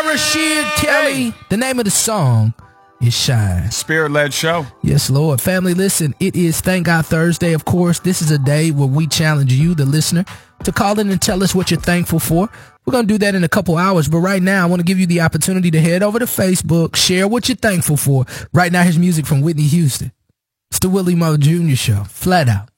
Rashid Kelly. Hey. The name of the song is Shine. Spirit-led show. Yes, Lord. Family, listen, it is Thank God Thursday, of course. This is a day where we challenge you, the listener, to call in and tell us what you're thankful for. We're going to do that in a couple hours, but right now I want to give you the opportunity to head over to Facebook, share what you're thankful for. Right now, here's music from Whitney Houston. It's the Willie Moe Jr. Show. Flat out.